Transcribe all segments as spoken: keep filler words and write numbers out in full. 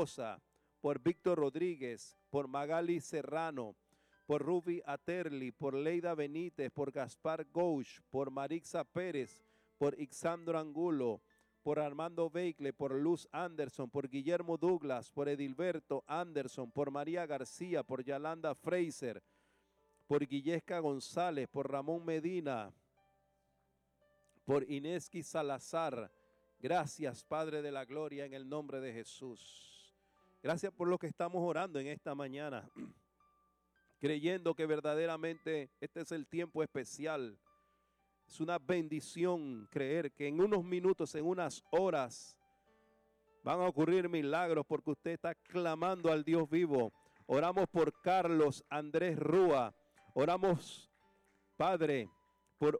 esposa, por Víctor Rodríguez, por Magali Serrano, por Ruby Aterli, por Leida Benítez, por Gaspar Gouch, por Marixa Pérez, por Ixandro Angulo, por Armando Beikle, por Luz Anderson, por Guillermo Douglas, por Edilberto Anderson, por María García, por Yolanda Fraser, por Guillesca González, por Ramón Medina, por Ineski Salazar. Gracias, Padre de la Gloria, en el nombre de Jesús. Gracias por lo que estamos orando en esta mañana, creyendo que verdaderamente este es el tiempo especial. Es una bendición creer que en unos minutos, en unas horas, van a ocurrir milagros porque usted está clamando al Dios vivo. Oramos por Carlos Andrés Rúa. Oramos, Padre, por,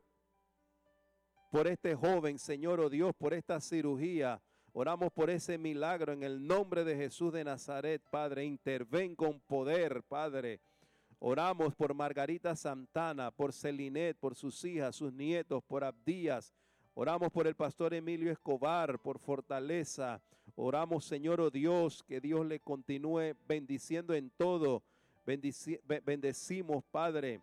por este joven, Señor, oh Dios, por esta cirugía. Oramos por ese milagro en el nombre de Jesús de Nazaret, Padre. Interven con poder, Padre. Oramos por Margarita Santana, por Celinet, por sus hijas, sus nietos, por Abdías. Oramos por el pastor Emilio Escobar, por fortaleza. Oramos, Señor, oh Dios, que Dios le continúe bendiciendo en todo. Bendici- bendecimos, Padre,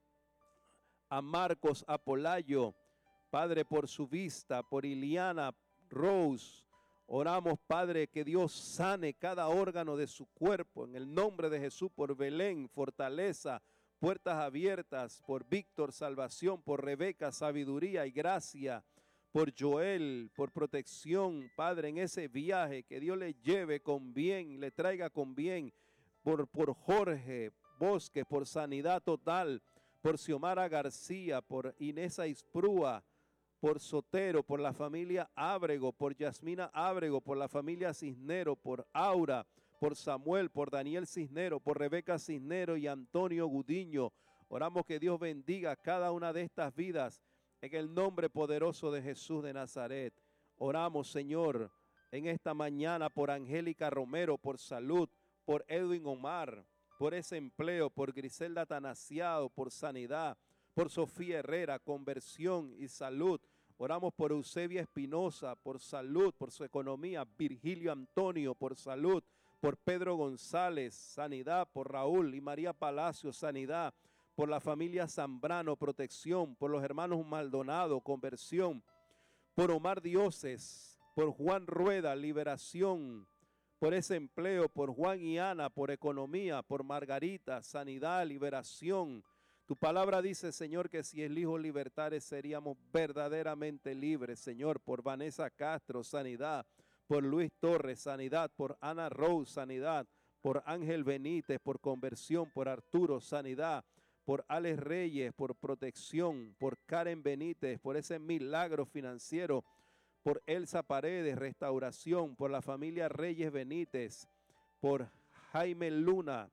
a Marcos Apolayo, Padre, por su vista, por Iliana Rose. Oramos, Padre, que Dios sane cada órgano de su cuerpo en el nombre de Jesús, por Belén, fortaleza, puertas abiertas, por Víctor, salvación, por Rebeca, sabiduría y gracia, por Joel, por protección, Padre, en ese viaje, que Dios le lleve con bien, le traiga con bien, por, por Jorge Bosque, por sanidad total, por Xiomara García, por Inés Isprúa, por Sotero, por la familia Ábrego, por Yasmina Ábrego, por la familia Cisnero, por Aura, por Samuel, por Daniel Cisnero, por Rebeca Cisnero y Antonio Gudiño. Oramos que Dios bendiga cada una de estas vidas en el nombre poderoso de Jesús de Nazaret. Oramos, Señor, en esta mañana por Angélica Romero, por salud, por Edwin Omar, por ese empleo, por Griselda Tanasiado, por sanidad, por Sofía Herrera, conversión y salud. Oramos por Eusebia Espinosa, por salud, por su economía. Virgilio Antonio, por salud. Por Pedro González, sanidad. Por Raúl y María Palacio, sanidad. Por la familia Zambrano, protección. Por los hermanos Maldonado, conversión. Por Omar Dioses, por Juan Rueda, liberación. Por ese empleo, por Juan y Ana, por economía. Por Margarita, sanidad, liberación. Tu palabra dice, Señor, que si el Hijo libertare seríamos verdaderamente libres, Señor. Por Vanessa Castro, sanidad. Por Luis Torres, sanidad. Por Ana Rose, sanidad. Por Ángel Benítez, por conversión. Por Arturo, sanidad. Por Alex Reyes, por protección. Por Karen Benítez, por ese milagro financiero. Por Elsa Paredes, restauración. Por la familia Reyes Benítez. Por Jaime Luna.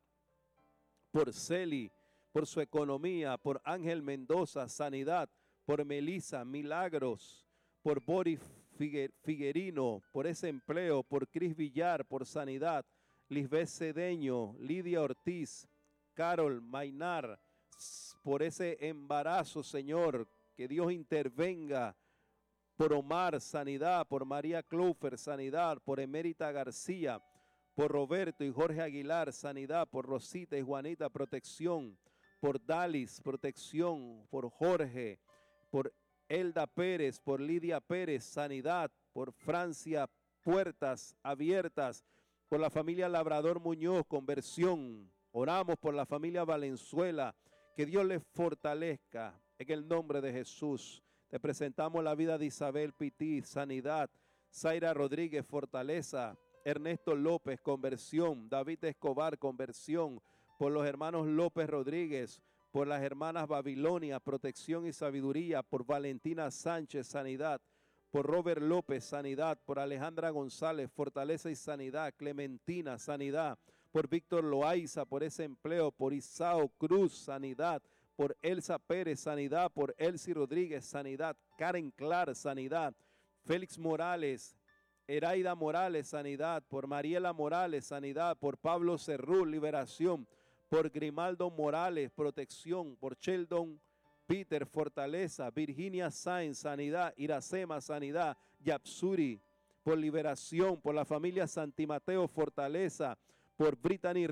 Por Celi, por su economía, por Ángel Mendoza, sanidad, por Melissa, milagros, por Boris Figuerino, por ese empleo, por Cris Villar, por sanidad, Lisbeth Cedeño, Lidia Ortiz, Carol Mainar, por ese embarazo, Señor, que Dios intervenga, por Omar, sanidad, por María Clover, sanidad, por Emérita García, por Roberto y Jorge Aguilar, sanidad, por Rosita y Juanita, protección, por Dalis, protección, por Jorge, por Elda Pérez, por Lidia Pérez, sanidad, por Francia, puertas abiertas, por la familia Labrador Muñoz, conversión. Oramos por la familia Valenzuela, que Dios les fortalezca en el nombre de Jesús. Te presentamos la vida de Isabel Pití, sanidad, Zaira Rodríguez, fortaleza, Ernesto López, conversión, David Escobar, conversión, por los hermanos López Rodríguez, por las hermanas Babilonia, protección y sabiduría, por Valentina Sánchez, sanidad, por Robert López, sanidad, por Alejandra González, fortaleza y sanidad, Clementina, sanidad, por Víctor Loaiza, por ese empleo, por Isao Cruz, sanidad, por Elsa Pérez, sanidad, por Elsie Rodríguez, sanidad, Karen Clar, sanidad, Félix Morales, Eraida Morales, sanidad, por Mariela Morales, sanidad, por Pablo Cerrú, liberación, por Grimaldo Morales, protección, por Sheldon Peter, fortaleza, Virginia Sainz, sanidad, Iracema, sanidad, Yapsuri, por liberación, por la familia Santimateo, Fortaleza, por Brittany